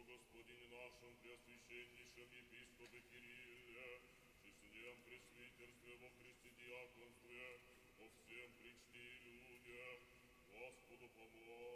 Господине нашем, преосвященнейшем епископе Кирилле, честнем пресвитерстве во Христе диаконстве, во всем причти людях, Господу помолимся.